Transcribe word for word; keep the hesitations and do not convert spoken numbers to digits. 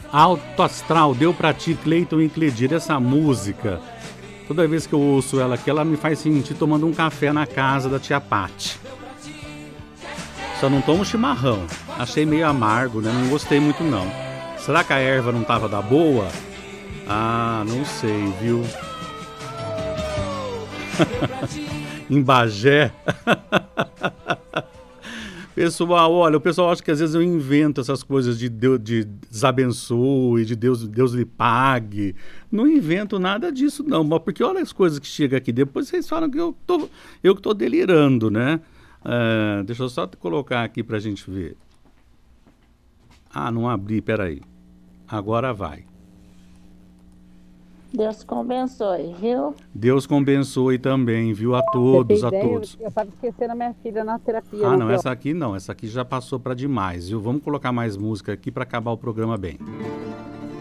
Alto Astral, Deu Pra Ti, Cleiton e Cledir. Essa música, toda vez que eu ouço ela aqui, ela me faz sentir tomando um café na casa da tia Pati. Só não tomo chimarrão. Achei meio amargo, né? Não gostei muito não. Será que a erva não tava da boa? Ah, não sei, viu? Em Bagé. Pessoal, olha, o pessoal acha que às vezes eu invento essas coisas de Deus, de desabençoe, de Deus, Deus lhe pague. Não invento nada disso não, porque olha as coisas que chegam aqui depois, vocês falam que eu tô, eu que tô delirando, né? Uh, deixa eu só colocar aqui pra gente ver. Ah, não abri, peraí. Agora vai. Deus abençoe, viu? Deus abençoe também, viu? A todos, a ideia, todos. Eu estava esquecendo a minha filha na terapia. Ah, no não, teu... essa aqui não. Essa aqui já passou para demais, viu? Vamos colocar mais música aqui para acabar o programa bem.